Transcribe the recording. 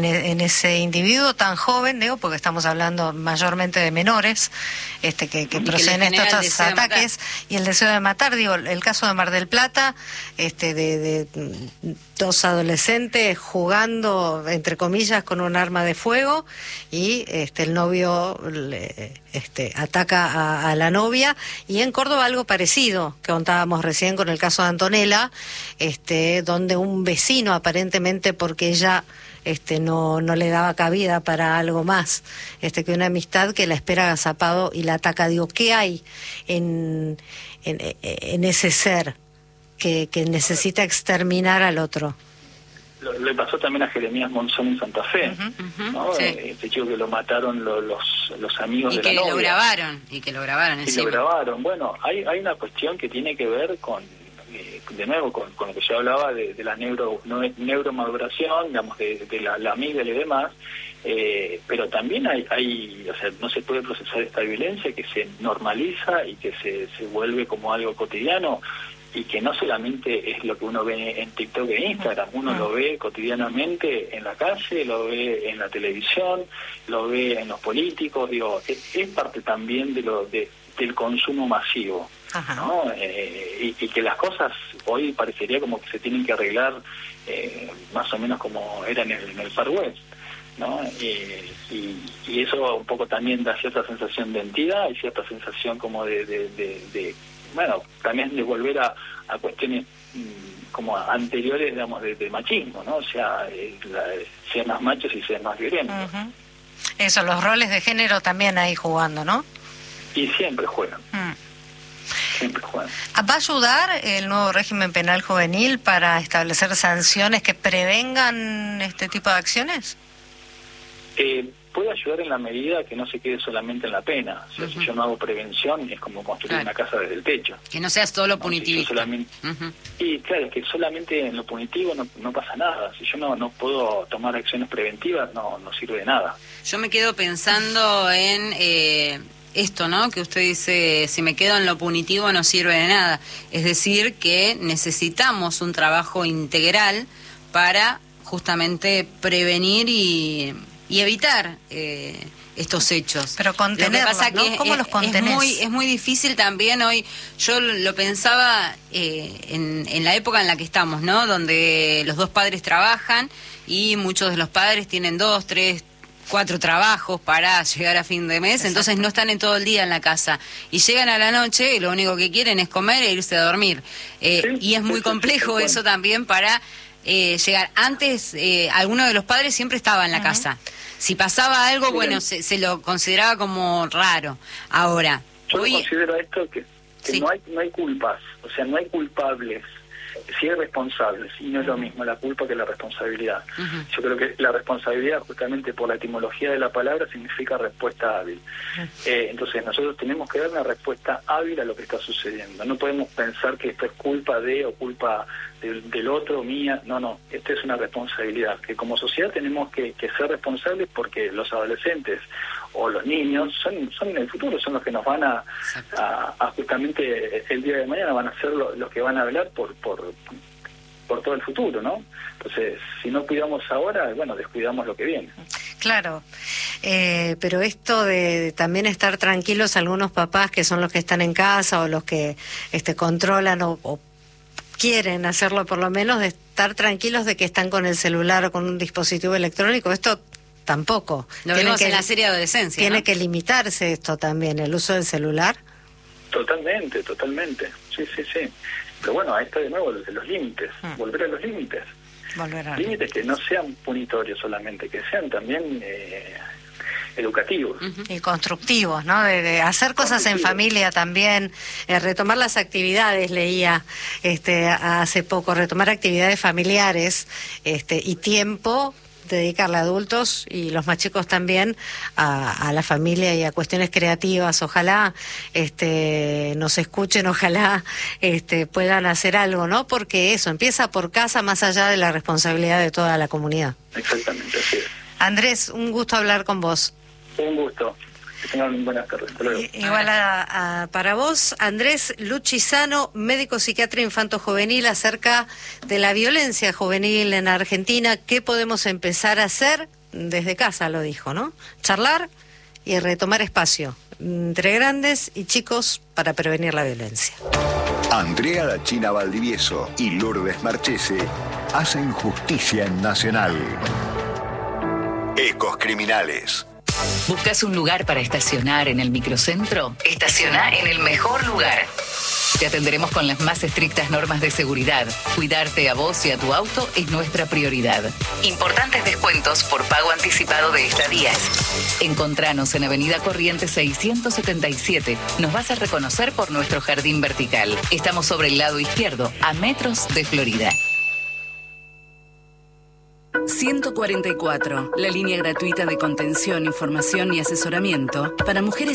en ese individuo tan joven, digo, porque estamos hablando mayormente de menores que proceden de estos ataques y el deseo de matar. Digo, el caso de Mar del Plata, de dos adolescentes jugando, entre comillas, con un arma de fuego, y el novio ataca a la novia. Y en Córdoba algo parecido que contábamos recién con el caso de Antonella, donde un vecino, aparentemente porque ella no le daba cabida para algo más que una amistad, que la espera agazapado y la ataca. Digo, ¿qué hay en ese ser que necesita exterminar al otro? Le pasó también a Jeremías Monzón en Santa Fe, ¿no? Sí. Este chico que lo mataron los amigos de la novia. Y que lo grabaron encima. Y lo grabaron. Bueno, hay una cuestión que tiene que ver con, de nuevo, con lo que yo hablaba de la neuromaduración, digamos, de la amígdala y demás, pero también hay, o sea, no se puede procesar esta violencia que se normaliza y que se vuelve como algo cotidiano, y que no solamente es lo que uno ve en TikTok e Instagram, uno lo ve cotidianamente en la calle, lo ve en la televisión, lo ve en los políticos. Digo, es parte también del consumo masivo, ¿no? Y que las cosas hoy parecería como que se tienen que arreglar más o menos como era en el Far West, ¿no? Y eso un poco también da cierta sensación de entidad y cierta sensación como bueno, también de volver a cuestiones como anteriores, digamos, de machismo, ¿no? O sea, ser más machos y ser más violentos. Eso, los roles de género también ahí jugando, ¿no? Y siempre juegan. Siempre juegan. ¿Va a ayudar el nuevo régimen penal juvenil para establecer sanciones que prevengan este tipo de acciones? Puede ayudar en la medida que no se quede solamente en la pena. O sea, si yo no hago prevención, es como construir una casa desde el techo. Que no sea solo punitivista. Y claro, es que solamente en lo punitivo no pasa nada. Si yo no puedo tomar acciones preventivas, no sirve de nada. Yo me quedo pensando en esto, ¿no? Que usted dice, si me quedo en lo punitivo no sirve de nada. Es decir, que necesitamos un trabajo integral para justamente prevenir y evitar estos hechos. Pero contenerlos, lo que pasa, ¿no? que ¿Cómo los contenés? Es muy difícil también hoy. Yo lo pensaba en la época en la que estamos, ¿no? Donde los dos padres trabajan y muchos de los padres tienen 2, 3, 4 trabajos para llegar a fin de mes. Exacto. Entonces no están en todo el día en la casa y llegan a la noche y lo único que quieren es comer e irse a dormir. Y es muy complejo eso también para llegar. Antes, alguno de los padres siempre estaba en la casa. Si pasaba algo, bueno, se lo consideraba como raro. Ahora, yo considero esto que no hay culpas, o sea, no hay culpables, sí hay responsables, y no es lo mismo la culpa que la responsabilidad. Yo creo que la responsabilidad, justamente por la etimología de la palabra, significa respuesta hábil. Entonces nosotros tenemos que dar una respuesta hábil a lo que está sucediendo. No podemos pensar que esto es culpa de o culpa del otro, mía. No, esta es una responsabilidad, que como sociedad tenemos que ser responsables, porque los adolescentes o los niños son en el futuro, son los que nos van a justamente el día de mañana van a ser los que van a velar por todo el futuro, ¿no? Entonces, si no cuidamos ahora, bueno, descuidamos lo que viene. Claro, pero esto de también estar tranquilos, algunos papás que son los que están en casa o los que controlan o quieren hacerlo, por lo menos, de estar tranquilos de que están con el celular o con un dispositivo electrónico, esto tampoco. Lo vemos en la serie Adolescencia, Tiene ¿no? que limitarse esto también, el uso del celular. Totalmente. Sí. Pero bueno, ahí está de nuevo los límites, volver a los límites. Límites que no sean punitorios solamente, que sean también educativos. Y constructivos, ¿no? De hacer cosas en familia también, retomar las actividades, leía hace poco, retomar actividades familiares y tiempo dedicarle a adultos y los más chicos también a la familia y a cuestiones creativas. Ojalá nos escuchen, ojalá puedan hacer algo, ¿no? Porque eso empieza por casa, más allá de la responsabilidad de toda la comunidad. Exactamente, así es. Andrés, un gusto hablar con vos. Un gusto. Que tengan buenas tardes. Hasta luego. Igual para vos, Andrés Luchisano, médico psiquiatra infanto-juvenil, acerca de la violencia juvenil en Argentina. ¿Qué podemos empezar a hacer? Desde casa lo dijo, ¿no? Charlar y retomar espacio entre grandes y chicos para prevenir la violencia. Andrea La China Valdivieso y Lourdes Marchese hacen justicia en Nacional. Ecos Criminales. ¿Buscas un lugar para estacionar en el microcentro? Estaciona en el mejor lugar. Te atenderemos con las más estrictas normas de seguridad. Cuidarte a vos y a tu auto es nuestra prioridad. Importantes descuentos por pago anticipado de estadías. Encontranos en Avenida Corrientes 677. Nos vas a reconocer por nuestro jardín vertical. Estamos sobre el lado izquierdo, a metros de Florida. 144, la línea gratuita de contención, información y asesoramiento para mujeres